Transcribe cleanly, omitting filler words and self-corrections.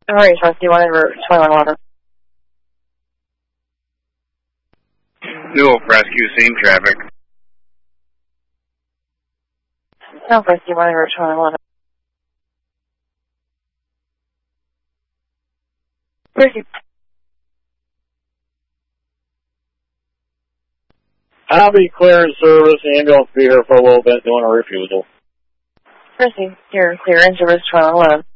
Alright, Rusty, whatever, 2111. New Hope Rescue, same traffic. South Rusty, whatever, 2111. Rusty. I'll be clearing service. The ambulance will be here for a little bit doing a refusal. Rusty, you're clear in service 2111.